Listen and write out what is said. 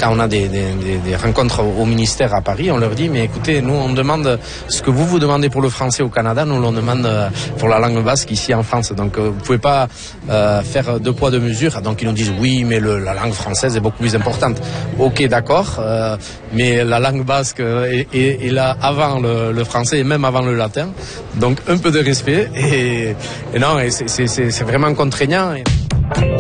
quand on a des rencontres au ministère à Paris, on leur dit mais écoutez, nous on demande ce que vous demandez pour le français au Canada, nous l'on demande pour la langue basque ici en France. Donc vous pouvez pas faire deux poids deux mesures. Donc ils nous disent oui, mais la langue française est beaucoup plus importante. Ok, d'accord, mais la langue basque est là avant le français et même avant le latin. Donc un peu de respect et non, et c'est vraiment contraignant.